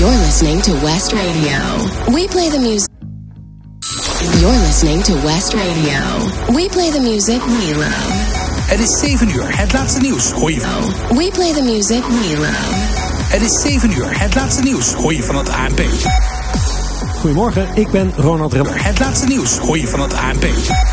You're listening to West Radio. We play the music. You're listening to West Radio. We play the music we love. Het is 7 uur, het laatste nieuws, hoor je van. We play the music we love. Het is 7 uur, het laatste nieuws, hoor je van het ANP. Goedemorgen, ik ben Ronald Remmelswaan. Het laatste nieuws, hoor je van het ANP.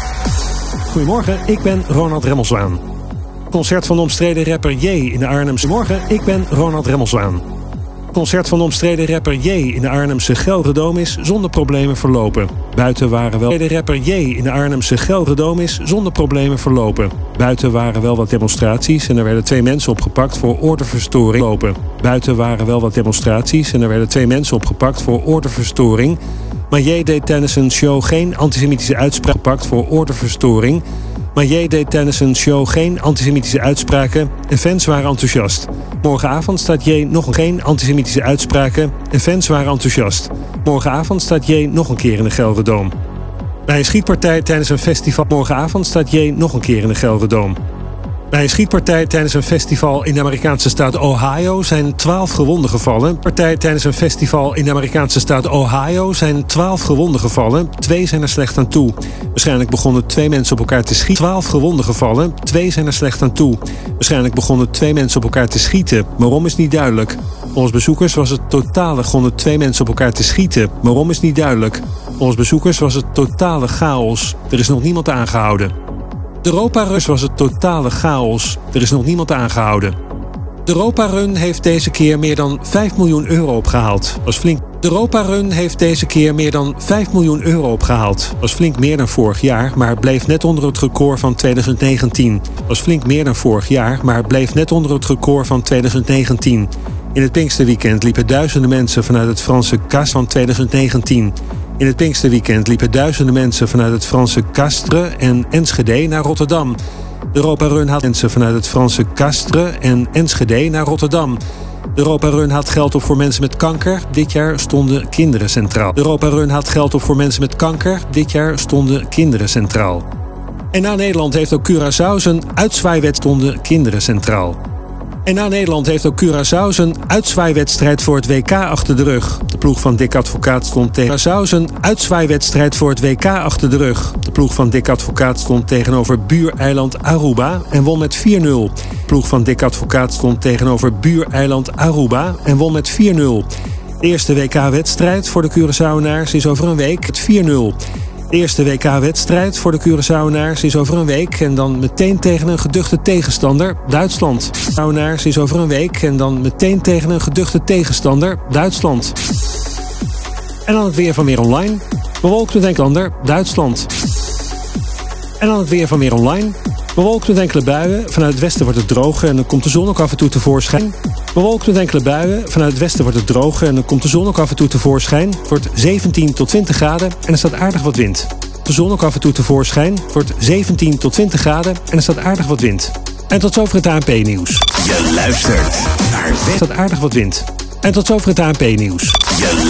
Goedemorgen, ik ben Ronald Remmelswaan. Concert van de omstreden rapper J in de Arnhemse... Morgen, ik ben Ronald Remmelswaan. Concert van de omstreden rapper J in de Arnhemse Gelredome is zonder problemen verlopen. Buiten waren wel... De rapper J in de Arnhemse Gelredome is zonder problemen verlopen. Buiten waren wel wat demonstraties en er werden 2 mensen opgepakt voor ordeverstoring. Buiten waren wel wat demonstraties en er werden 2 mensen opgepakt voor ordeverstoring. Maar J deed tijdens een show geen antisemitische uitspraak gepakt voor ordeverstoring. Maar J deed tijdens een show geen antisemitische uitspraken en fans waren enthousiast. Morgenavond staat J nog geen antisemitische uitspraken en fans waren enthousiast. Morgenavond staat J nog een keer in de Gelredome. Bij een schietpartij tijdens een festival... Morgenavond staat J nog een keer in de Gelredome. Bij een schietpartij tijdens een festival in de Amerikaanse staat Ohio zijn 12 gewonden gevallen. Tijdens een festival in de Amerikaanse staat Ohio zijn 12 gewonden gevallen. 2 zijn er slecht aan toe. Waarschijnlijk begonnen 2 mensen op elkaar te schieten. 12 gewonden gevallen. 2 zijn er slecht aan toe. Waarschijnlijk begonnen 2 mensen op elkaar te schieten. Waarom is niet duidelijk. Volgens bezoekers was het totale begonnen 2 mensen op elkaar te schieten. Waarom is niet duidelijk. Volgens bezoekers was het totale chaos. Er is nog niemand aangehouden. De Europa-run was het totale chaos. Er is nog niemand aangehouden. De Europa-run heeft deze keer meer dan 5 miljoen euro opgehaald. Was flink. De Europa-run heeft deze keer meer dan 5 miljoen euro opgehaald. Was flink meer dan vorig jaar, maar bleef net onder het record van 2019. Was flink meer dan vorig jaar, maar bleef net onder het record van 2019. In het Pinksterweekend liepen duizenden mensen vanuit het Franse Castres van 2019. In het Pinksterweekend liepen duizenden mensen vanuit het Franse Castres en Enschede naar Rotterdam. De Europa-run haalt mensen vanuit het Franse Castres en Enschede naar Rotterdam. De Europa-run haalt geld op voor mensen met kanker. Dit jaar stonden kinderen centraal. De Europa-run haalt geld op voor mensen met kanker. Dit jaar stonden kinderen centraal. En na Nederland heeft ook Curaçao zijn uitzwaaiwedstrijd stonden kinderen centraal. En na Nederland heeft ook Curaçao zijn uitzwaaiwedstrijd voor het WK achter de rug. De ploeg van Dick Advocaat stond tegen Curaçao zijn uitzwaaiwedstrijd voor het WK achter de rug. De ploeg van Dick Advocaat stond tegenover buureiland Aruba en won met 4-0. De ploeg van Dick Advocaat stond tegenover buureiland Aruba en won met 4-0. De eerste WK-wedstrijd voor de Curaçaoenaars is over een week met 4-0. De eerste WK-wedstrijd voor de Curaçaoenaars is over een week en dan meteen tegen een geduchte tegenstander, Duitsland. Curaçaoenaars is over een week en dan meteen tegen een geduchte tegenstander, Duitsland. En dan het weer van Weer Online. Bewolkt met enkele ander, Duitsland. En dan het weer van Weer Online. Bewolkt met enkele buien. Vanuit het westen wordt het droger en dan komt de zon ook af en toe tevoorschijn. Bewolkt met enkele buien. Vanuit het westen wordt het droger en dan komt de zon ook af en toe tevoorschijn. Het wordt 17 tot 20 graden en er staat aardig wat wind. De zon ook af en toe tevoorschijn. Het wordt 17 tot 20 graden en er staat aardig wat wind. En tot zover het ANP-nieuws. Je luistert naar Er staat aardig wat wind. En tot zover het ANP-nieuws. Je